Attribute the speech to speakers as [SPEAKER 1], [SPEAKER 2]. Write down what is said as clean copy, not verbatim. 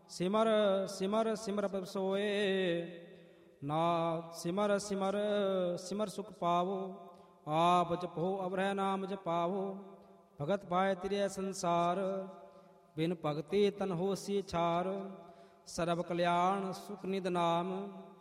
[SPEAKER 1] ਸਿਮਰ ਸਿਮਰ ਸਿਮਰ ਪ੍ਰਭ ਸੋਏ। ਨਾਥ ਸਿਮਰ ਸਿਮਰ ਸਿਮਰ ਸੁਖ ਪਾਵੋ। ਆਪ ਜਪੋ ਅਵਰਹਿ ਨਾਮ ਜਪਾਵੋ। ਭਗਤ ਪਾਏ ਤਿਰਿਆ ਸੰਸਾਰ। ਬਿਨ ਭਗਤੀ ਤਨ ਹੋਸੀ ਛਾਰ। ਸਰਬ ਕਲਿਆਣ ਸੁਖ ਨਿਦ ਨਾਮ।